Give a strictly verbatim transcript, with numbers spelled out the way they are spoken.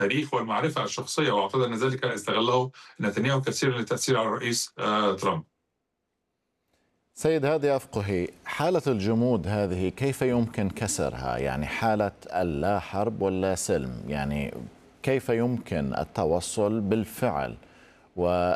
التاريخ والمعرفة الشخصية، واعتقد أن ذلك استغله نتنياهو كثيرا للتأثير على الرئيس آه، ترامب. سيد هادي أفقهي، حالة الجمود هذه كيف يمكن كسرها؟ يعني حالة اللا حرب ولا سلم، يعني كيف يمكن التوصل بالفعل و